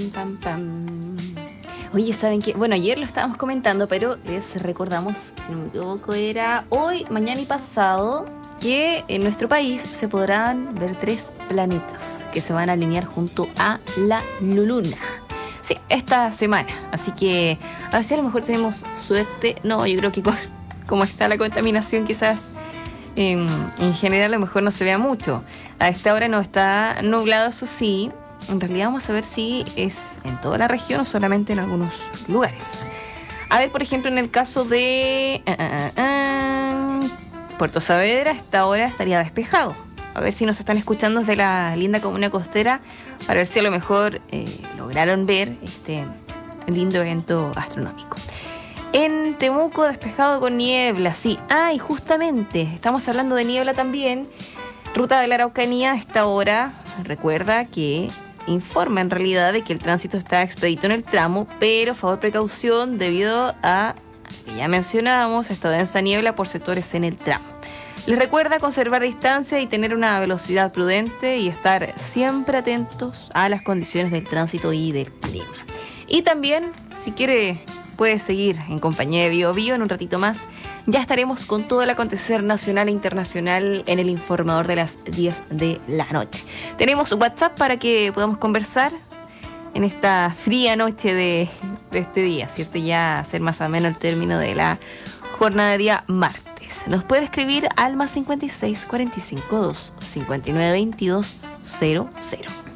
pam, pam. Oye, ¿saben qué? Bueno, ayer lo estábamos comentando, pero les recordamos, si no me equivoco, era hoy, mañana y pasado, que en nuestro país se podrán ver 3 planetas que se van a alinear junto a la Luna. Sí, esta semana. Así que a ver si a lo mejor tenemos suerte. No, yo creo que como está la contaminación, quizás en general a lo mejor no se vea mucho. A esta hora no está nublado, eso sí. En realidad vamos a ver si es en toda la región o solamente en algunos lugares. A ver, por ejemplo, en el caso de Puerto Saavedra, a esta hora estaría despejado. A ver si nos están escuchando desde la linda comuna costera, para ver si a lo mejor lograron ver este lindo evento astronómico. En Temuco, despejado con niebla, sí. Y justamente, estamos hablando de niebla también. Ruta de la Araucanía, a esta hora, recuerda que informa en realidad de que el tránsito está expedito en el tramo, pero favor precaución debido a que ya mencionábamos esta densa niebla por sectores en el tramo. Les recuerda conservar distancia y tener una velocidad prudente y estar siempre atentos a las condiciones del tránsito y del clima. Y también, si quiere, puede seguir en compañía de Bio Bio. En un ratito más ya estaremos con todo el acontecer nacional e internacional en el informador de las 10 de la noche. Tenemos WhatsApp para que podamos conversar en esta fría noche de este día, ¿cierto? Ya ser más o menos el término de la jornada de día martes. Nos puede escribir al +56 45 2 59 22 00.